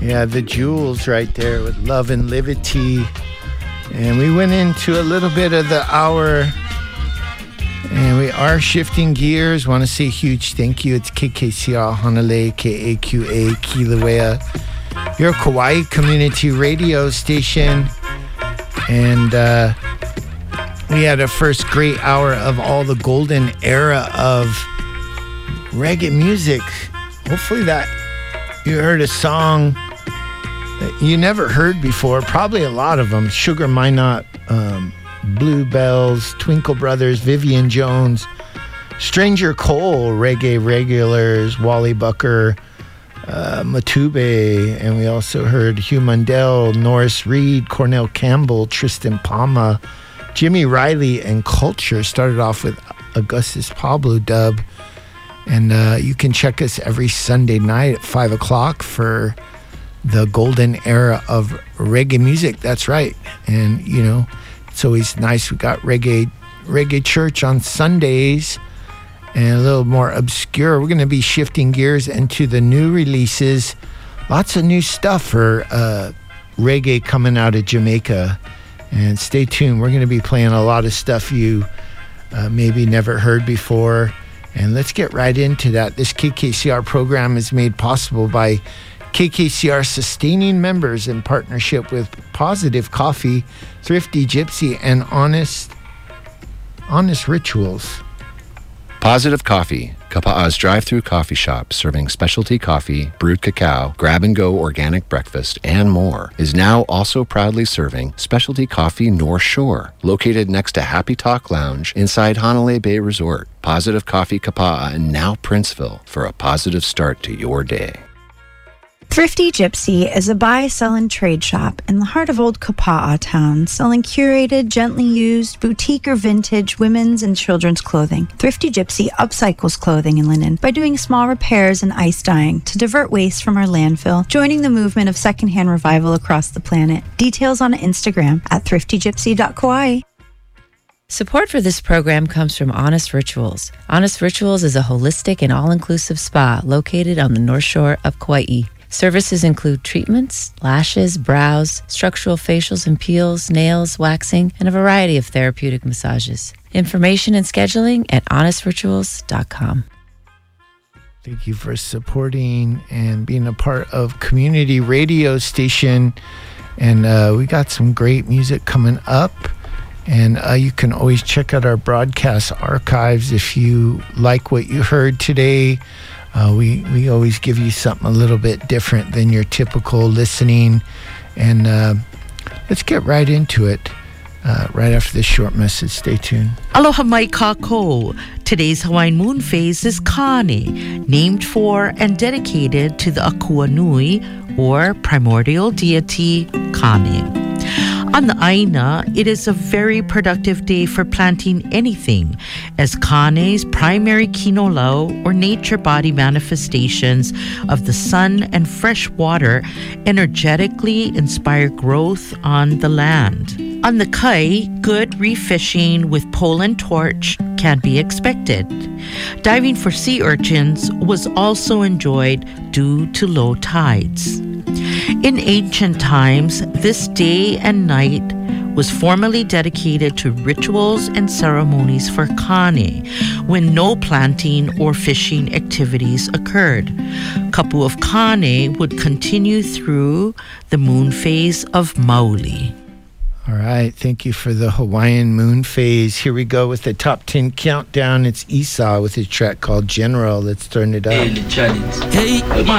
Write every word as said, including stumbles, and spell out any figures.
Yeah, the Jewels right there with Love and Liberty. And we went into a little bit of the hour, and we are shifting gears. Want to say a huge thank you. It's K K C R Hanalei, K A Q A, Kilauea, your Kauai community radio station. And uh, we had a first great hour of all the golden era of reggae music. Hopefully that you heard a song that you never heard before. Probably a lot of them. Sugar Minot, um, Bluebells, Twinkle Brothers, Vivian Jones, Stranger Cole, Reggae Regulars, Wally Bucker, uh, Matube, and we also heard Hugh Mundell, Norris Reed, Cornell Campbell, Tristan Palma, Jimmy Riley, and Culture. Started off with Augustus Pablo dub. And uh, you can check us every Sunday night at five o'clock for the golden era of reggae music. That's right. And, you know, it's always nice. We got reggae, reggae church on Sundays and a little more obscure. We're going to be shifting gears into the new releases. Lots of new stuff for uh, reggae coming out of Jamaica. And stay tuned. We're going to be playing a lot of stuff you uh, maybe never heard before. And let's get right into that. This K K C R program is made possible by K K C R sustaining members in partnership with Positive Coffee, Thrifty Gypsy, and Honest Honest Rituals. Positive Coffee, Kapa'a's drive-through coffee shop serving specialty coffee, brewed cacao, grab-and-go organic breakfast, and more, is now also proudly serving specialty coffee North Shore, located next to Happy Talk Lounge inside Hanalei Bay Resort. Positive Coffee Kapa'a and now Princeville for a positive start to your day. Thrifty Gypsy is a buy, sell, and trade shop in the heart of Old Kapa'a Town, selling curated, gently used, boutique or vintage women's and children's clothing. Thrifty Gypsy upcycles clothing and linen by doing small repairs and ice dyeing to divert waste from our landfill, joining the movement of secondhand revival across the planet. Details on Instagram at thrifty gypsy dot kauai. Support for this program comes from Honest Rituals. Honest Rituals is a holistic and all-inclusive spa located on the North Shore of Kauai. Services include treatments, lashes, brows, structural facials and peels, nails, waxing, and a variety of therapeutic massages. Information and scheduling at honest rituals dot com. Thank you for supporting and being a part of community radio station. And uh, we got some great music coming up. And uh, you can always check out our broadcast archives if you like what you heard today. Uh, we, we always give you something a little bit different than your typical listening. And uh, let's get right into it uh, right after this short message. Stay tuned. Aloha mai kako. Today's Hawaiian moon phase is Kane, named for and dedicated to the Akua Nui, or primordial deity Kane. On the Aina, it is a very productive day for planting anything, as Kane's primary kinolau, or nature body manifestations of the sun and fresh water, energetically inspire growth on the land. On the Kai, good reef fishing with pole and torch can be expected. Diving for sea urchins was also enjoyed due to low tides. In ancient times, this day and night was formally dedicated to rituals and ceremonies for Kane, when no planting or fishing activities occurred. Kapu of Kane would continue through the moon phase of Mauli. All right, thank you for the Hawaiian moon phase. Here we go with the top ten countdown. It's Esau with his track called General. Let's turn it up. Hey, my